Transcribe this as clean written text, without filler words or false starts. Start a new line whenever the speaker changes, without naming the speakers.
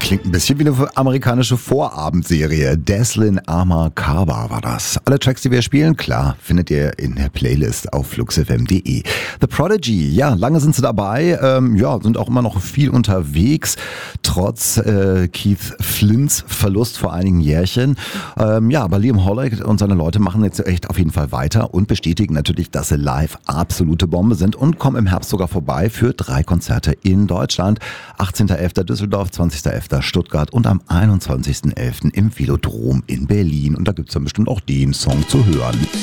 Klingt ein bisschen wie eine amerikanische Vorabendserie. Deslin Amakaba war das. Alle Tracks, die wir spielen, klar, findet ihr in der Playlist auf fluxfm.de. The Prodigy, ja, lange sind sie dabei, sind auch immer noch viel unterwegs, trotz Keith Flints Verlust vor einigen Jährchen. Aber Liam Howlett und seine Leute machen jetzt echt auf jeden Fall weiter und bestätigen natürlich, dass sie live absolute Bombe sind und kommen im Herbst sogar vorbei für 3 Konzerte in Deutschland. 18.11. Düsseldorf, 20.11. Stuttgart und am 21.11. im Velodrom in Berlin. Und da gibt es dann bestimmt auch den Song zu hören.